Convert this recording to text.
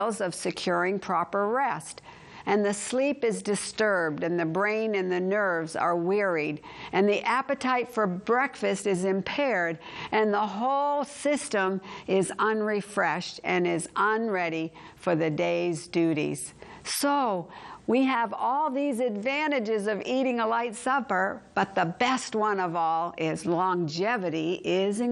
of securing proper rest. And the sleep is disturbed, and the brain and the nerves are wearied, and the appetite for breakfast is impaired, and the whole system is unrefreshed and is unready for the day's duties. So, we have all these advantages of eating a light supper, but the best one of all is longevity is